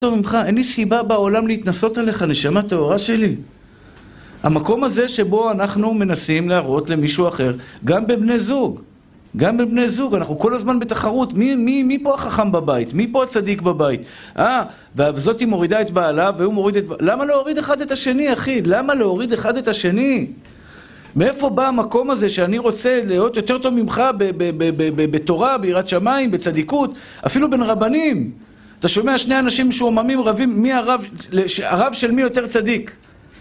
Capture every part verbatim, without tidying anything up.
טוב ממך, אין לי סיבה בעולם להתנסות עליך, נשמה טהורה שלי. המקום הזה שבו אנחנו מנסים להראות למישהו אחר, גם בבני זוג, גם בבני זוג, אנחנו כל הזמן בתחרות, מי, מי, מי פה החכם בבית? מי פה הצדיק בבית? אה, וזאת היא מורידה את בעלה, והוא מוריד את... למה להוריד אחד את השני, אחי? למה להוריד אחד את השני? מאיפה בא המקום הזה שאני רוצה להיות יותר טוב ממך בתורה, ביראת שמיים, בצדיקות, אפילו בין רבנים? אתה שומע שני אנשים משועממים רבים, מי הרב, הרב של מי יותר צדיק?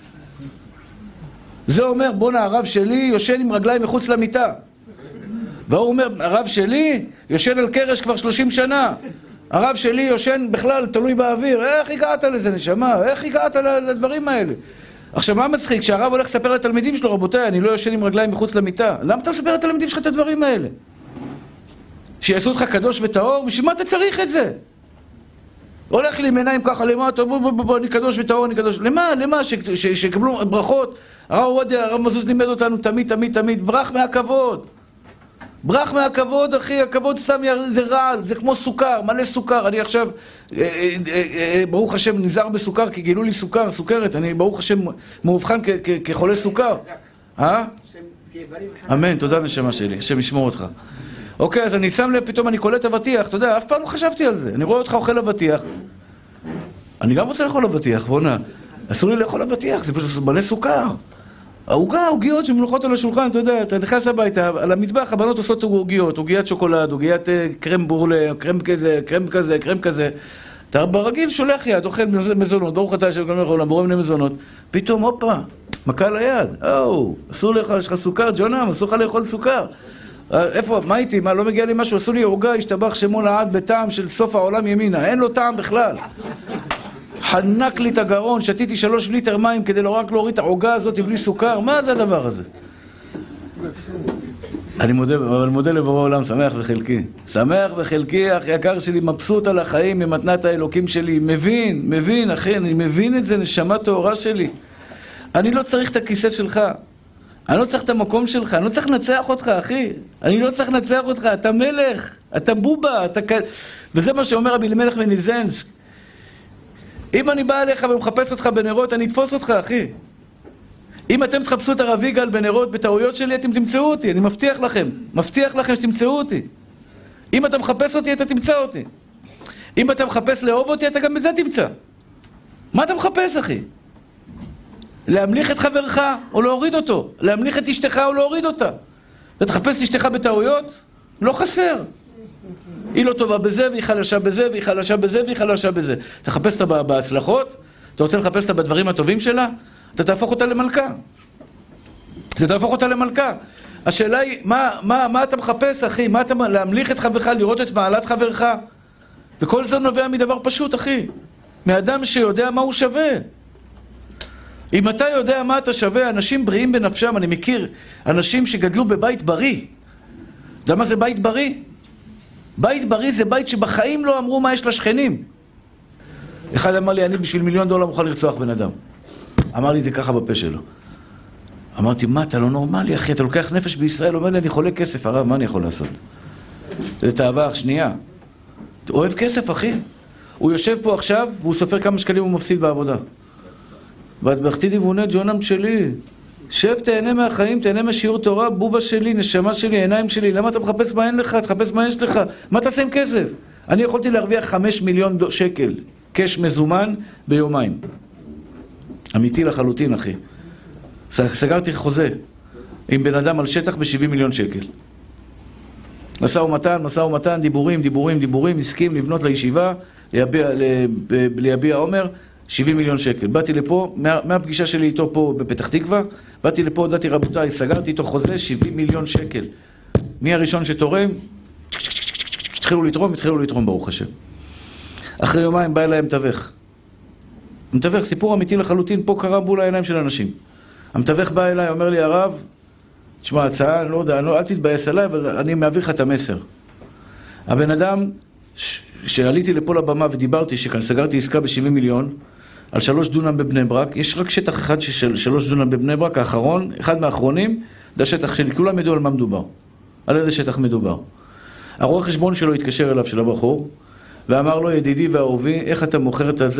זה אומר, בונה, הרב שלי יושן עם רגליים מחוץ למיטה. והוא אומר, הרב שלי יושן על קרש כבר שלושים שנה. הרב שלי יושן בכלל, תלוי באוויר. איך הגעת לזה, נשמה? איך הגעת לדברים האלה? עכשיו, מה מצחיק? כשהרב הולך לספר לתלמידים שלו, רבותיי, אני לא יושן עם רגליים מחוץ למיטה. למה אתה מספר לתלמידים שלך את הדברים האלה? שיעשו אותך קדוש וטהור? בשביל מה אתה צריך את זה? הולך לי עם עיניים ככה למטה, בוא בוא בוא, אני קדוש וטהור, אני קדוש. למה? למה? שיקבלו ברכות. הרב עובדיה, הרב מזוז לימד אותנו תמיד, תמיד, תמיד. ברח מהכבוד. ברח מהכבוד, אחי. הכבוד סתם זה רעל, זה כמו סוכר, מלא סוכר. אני עכשיו, ברוך השם, נזהר בסוכר, כי גילו לי סוכר, סוכרת. אני, ברוך השם, מאובחן כחולה סוכר. אה? אמן, תודה נשמה שלי, השם ישמור אותך. אוקיי, אז אני שם לב, פתאום אני קולט אבטיח, אתה יודע, אף פעם לא חשבתי על זה. אני רואה אותך אוכל אבטיח. אני גם רוצה לאכול אבטיח, בוא'נה. אסור לי לאכול אבטיח, זה פשוט מלא סוכר. העוגה, עוגיות שמלוכות על השולחן, אתה יודע, אתה נכנס הביתה, על המטבח, הבנות עושות עוגיות, עוגיית שוקולד, עוגיית קרם בורלה, קרם כזה, קרם כזה, קרם כזה. אתה ברגיל שולח יד, אוכל מזונות, ברוך אתה השם כמלך העולם, בורא מיני מזונות. פתאום, הופה, מכה על היד. או, אסור לאכול, יש לך סוכר, ג'ונם, אסור לך לאכול סוכר. איפה, מה איתי? מה, לא מגיע לי משהו? עשו לי עוגה, השתבח שמו לעד בטעם של סוף העולם ימינה. אין לו טעם בכלל. חנק לי את הגרון, שתיתי שלוש ליטר מים כדי לא רק להוריד את העוגה הזאת בלי סוכר. מה זה הדבר הזה? אני מודה, אבל מודה לבורא עולם, שמח וחלקי. שמח וחלקי, אח יקר שלי, מבסוט על החיים ממתנת האלוקים שלי. מבין, מבין, אחי, אני מבין את זה, נשמה טהורה שלי. אני לא צריך את הכיסא שלך. אני לא צריך את המקום שלך, אני לא צריך לנצח אותך, אחי. אני לא צריך לנצח אותך, אתה מלך, אתה בובה, אתה... וזה מה שאומר רבי אלימלך מליז'נסק. אם אני בא אליך ומחפש אותך בנרות, אני אתפוס אותך, אחי. אם אתם תחפשו את הרב יגאל בנרות, בטעויות שלי, אתם תמצאו אותי, אני מבטיח לכם. מבטיח לכם שתמצאו אותי. אם אתה מחפש אותי, אתה תמצא אותי. אם אתה מחפש לאהוב אותי, אתה גם בזה תמצא. מה אתה מחפש, אחי? להמליך את חברך או להוריד אותו, להמליך את אשתך או להוריד אותה. אתה תחפש את אשתך בטעויות? לא חסר. היא לא טובה בזה והיא חלשה בזה והיא חלשה בזה והיא חלשה בזה. אתה תחפש אותה בהצלחות? אתה רוצה לחפש אותה בדברים הטובים שלה? אתה תהפוך אותה למלכה. אתה תהפוך אותה למלכה. השאלה היא, מה, מה, מה אתה מחפש, אחי? מה אתה להמליך את חברך, לראות את מעלת חברך? וכל זה נובע מדבר פשוט, אחי. מאדם שיודע מה הוא שווה. אם אתה יודע מה אתה שווה, אנשים בריאים בנפשם, אני מכיר אנשים שגדלו בבית בריא. אתה יודע מה זה בית בריא? בית בריא זה בית שבחיים לא אמרו מה יש לשכנים. אחד אמר לי, אני בשביל מיליון דולר מוכן לרצוח בן אדם. אמר לי את זה ככה בפה שלו. אמרתי, מה, אתה לא נורמלי, אחי? אתה לוקח נפש בישראל, אומר לי, אני חולה כסף, הרב, מה אני יכול לעשות? זה תאווה שנייה. אתה אוהב כסף, אחי? הוא יושב פה עכשיו, והוא סופר כמה שקלים הוא מפסיד בעבודה. והתבחתי דיווני ג'ונם שלי. שב, תהנה מהחיים, תהנה מהשיעור תורה, בובה שלי, נשמה שלי, עיניים שלי. למה אתה מחפש מה אין לך? תחפש מה יש לך. מה תעשה עם כסף? אני יכולתי להרוויח חמש מיליון שקל קש מזומן ביומיים. אמיתי לחלוטין, אחי. סגרתי חוזה עם בן אדם על שטח ב-שבעים מיליון שקל. משא ומתן, משא ומתן, דיבורים, דיבורים, דיבורים, הסכים לבנות לישיבה, ליביע, ליביע עומר, שבעים מיליון שקל. באתי לפה, מה, מהפגישה שלי איתו פה בפתח תקווה, באתי לפה, הודעתי רבותיי, סגרתי איתו חוזה שבעים מיליון שקל. מי הראשון שתורם? התחילו לתרום, התחילו לתרום ברוך השם. אחרי יומיים בא אליי מתווך. מתווך, סיפור אמיתי לחלוטין, פה קרה מול העיניים של אנשים. המתווך בא אליי, אומר לי, הרב, תשמע, הצעה, אני לא יודע, לא, אל תתבייס עליי, אבל אני מעביר לך את המסר. הבן אדם, שעליתי לפה לבמה ודיברתי, שכאן סגרתי עסקה ב-שבעים מיליון, על שלוש דונם בבני ברק, יש רק שטח אחד של שלוש דונם בבני ברק, האחרון, אחד מהאחרונים, זה השטח שלי, כולם ידעו על מה מדובר. על איזה שטח מדובר. הרואה חשבון שלו התקשר אליו של הבחור, ואמר לו, ידידי ואהובי, איך אתה מוכר את הזה?